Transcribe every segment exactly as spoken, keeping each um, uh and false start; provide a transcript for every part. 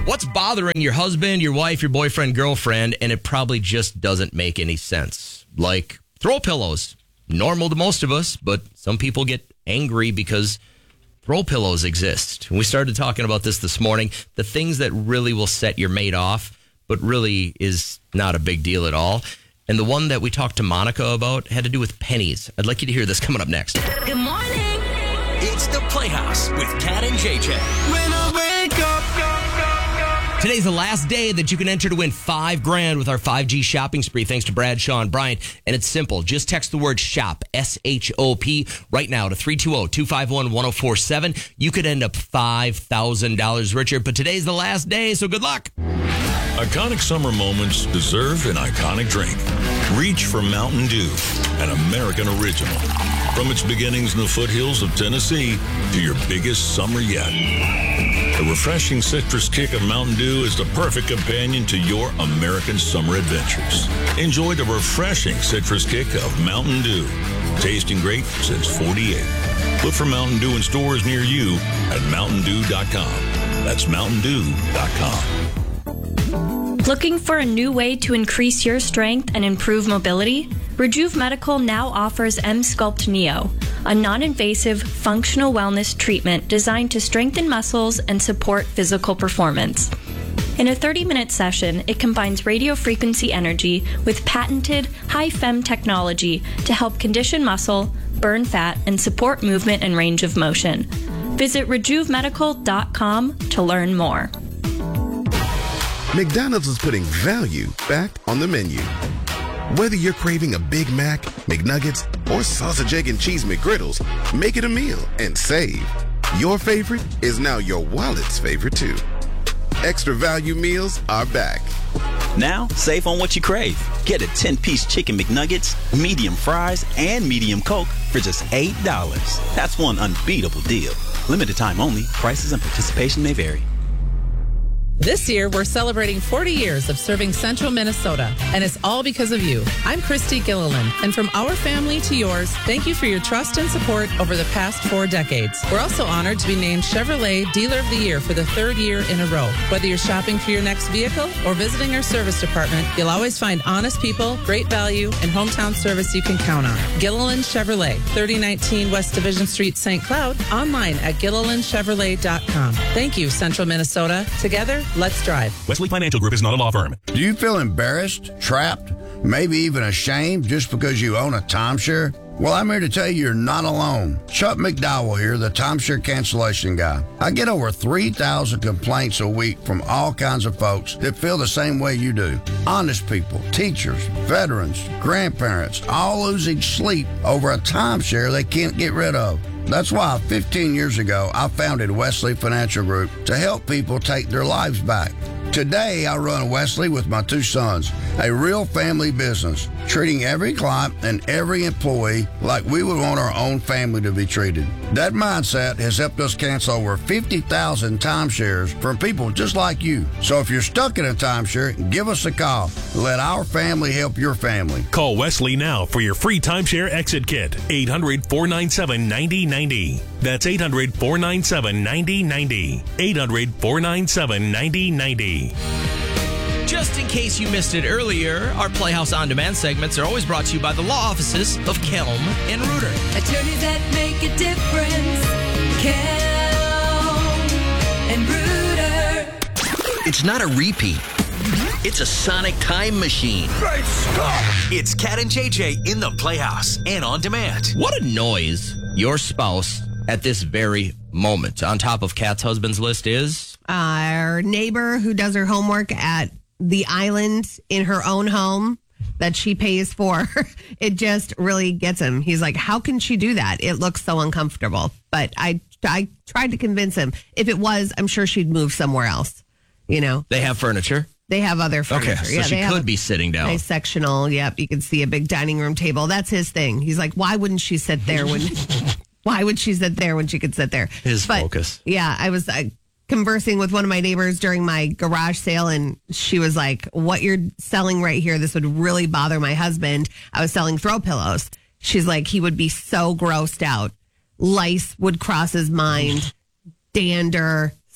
What's bothering your husband, your wife, your boyfriend, girlfriend, and it probably just doesn't make any sense? Like throw pillows. Normal to most of us, but some people get angry because throw pillows exist. We started talking about this this morning. The things that really will set your mate off, but really is not a big deal at all. And the one that we talked to Monica about had to do with pennies. I'd like you to hear this coming up next. Good morning. It's the Playhouse with Kat and J J. When I wake up. Today's the last day that you can enter to win five grand with our five G shopping spree thanks to Bradshaw and Bryant. And it's simple. Just text the word SHOP, S H O P, right now to three two zero, two five one, one zero four seven. You could end up five thousand dollars richer. But today's the last day, so good luck. Iconic summer moments deserve an iconic drink. Reach for Mountain Dew, an American original. From its beginnings in the foothills of Tennessee to your biggest summer yet. The refreshing citrus kick of Mountain Dew is the perfect companion to your American summer adventures. Enjoy the refreshing citrus kick of Mountain Dew. Tasting great since forty-eight. Look for Mountain Dew in stores near you at mountain dew dot com. That's mountain dew dot com. Looking for a new way to increase your strength and improve mobility? Rejuve Medical now offers M-Sculpt Neo, a non-invasive functional wellness treatment designed to strengthen muscles and support physical performance. In a thirty-minute session, it combines radio frequency energy with patented high-fem technology to help condition muscle, burn fat, and support movement and range of motion. Visit rejuve medical dot com to learn more. McDonald's is putting value back on the menu. Whether you're craving a Big Mac, McNuggets, or sausage, egg, and cheese McGriddles, make it a meal and save. Your favorite is now your wallet's favorite too. Extra value meals are back. Now, save on what you crave. Get a ten-piece chicken McNuggets, medium fries, and medium Coke for just eight dollars. That's one unbeatable deal. Limited time only. Prices and participation may vary. This year, we're celebrating forty years of serving Central Minnesota, and it's all because of you. I'm Christy Gilliland, and from our family to yours, thank you for your trust and support over the past four decades. We're also honored to be named Chevrolet Dealer of the Year for the third year in a row. Whether you're shopping for your next vehicle or visiting our service department, you'll always find honest people, great value, and hometown service you can count on. Gilliland Chevrolet, thirty nineteen West Division Street, Saint Cloud, online at gilliland chevrolet dot com. Thank you, Central Minnesota. Together, let's drive. Wesley Financial Group is not a law firm. Do you feel embarrassed, trapped, maybe even ashamed just because you own a timeshare? Well, I'm here to tell you you're not alone. Chuck McDowell here, the timeshare cancellation guy. I get over three thousand complaints a week from all kinds of folks that feel the same way you do. Honest people, teachers, veterans, grandparents, all losing sleep over a timeshare they can't get rid of. That's why fifteen years ago, I founded Wesley Financial Group to help people take their lives back. Today, I run Wesley with my two sons, a real family business, treating every client and every employee like we would want our own family to be treated. That mindset has helped us cancel over fifty thousand timeshares from people just like you. So if you're stuck in a timeshare, give us a call. Let our family help your family. Call Wesley now for your free timeshare exit kit. eight hundred, four nine seven, nine zero nine zero. That's eight hundred, four nine seven, nine zero nine zero. eight hundred, four nine seven, nine zero nine zero. Just in case you missed it earlier, our Playhouse On Demand segments are always brought to you by the law offices of Kelm and Reuter. Attorneys that make a difference. Kelm and Reuter. It's not a repeat. It's a sonic time machine. Great Scott! It's Kat and J J in the Playhouse and on demand. What a noise your spouse at this very moment. On top of Kat's husband's list is... Our neighbor who does her homework at the island in her own home that she pays for. It just really gets him. He's like, how can she do that? It looks so uncomfortable. But I, I tried to convince him. If it was, I'm sure she'd move somewhere else. You know, they have furniture. They have other furniture. Okay, so yeah, she could be sitting down. Nice sectional. Yep, you can see a big dining room table. That's his thing. He's like, why wouldn't she sit there when? Why would she sit there when she could sit there? His but, focus. Yeah, I was uh, conversing with one of my neighbors during my garage sale, and she was like, what you're selling right here, this would really bother my husband. I was selling throw pillows. She's like, he would be so grossed out. Lice would cross his mind. Dander,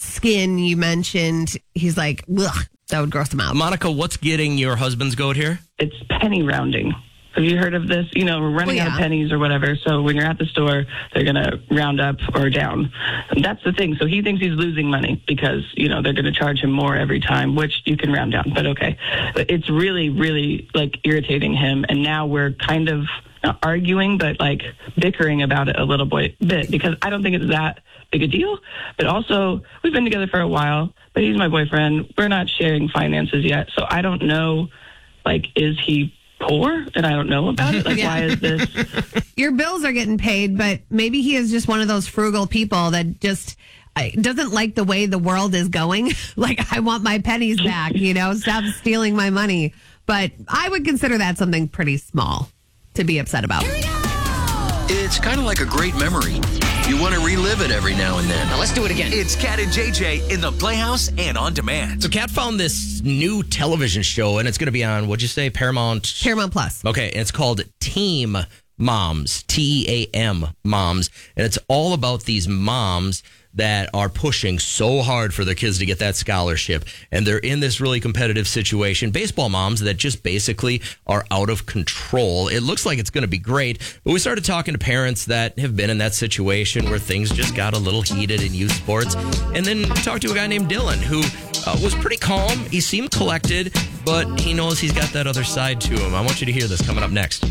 skin you mentioned. He's like, ugh, that would gross him out. Monica, what's getting your husband's goat here? It's penny rounding. Have you heard of this? You know, we're running Well, out of yeah. pennies or whatever. So when you're at the store, they're going to round up or down. And that's the thing. So he thinks he's losing money because, you know, they're going to charge him more every time, which you can round down. But okay. But it's really, really like irritating him. And now we're kind of not arguing, but like bickering about it a little bit because I don't think it's that big a deal. But also, we've been together for a while, but he's my boyfriend. We're not sharing finances yet. So I don't know, like, is he poor and I don't know about it? Like, Yeah. why is this? Your bills are getting paid, but maybe he is just one of those frugal people that just uh, doesn't like the way the world is going. Like, I want my pennies back, you know, stop stealing my money. But I would consider that something pretty small to be upset about. It's kind of like a great memory. You want to relive it every now and then. Now let's do it again. It's Cat and J J in the Playhouse and on demand. So Kat found this new television show, and it's going to be on, what'd you say, Paramount? Paramount Plus. Okay, and it's called Team Moms, T E A M, Moms. And it's all about these moms that are pushing so hard for their kids to get that scholarship. And they're in this really competitive situation. Baseball moms that just basically are out of control. It looks like it's going to be great. But we started talking to parents that have been in that situation where things just got a little heated in youth sports. And then we talked to a guy named Dylan who uh, was pretty calm. He seemed collected, but he knows he's got that other side to him. I want you to hear this coming up next.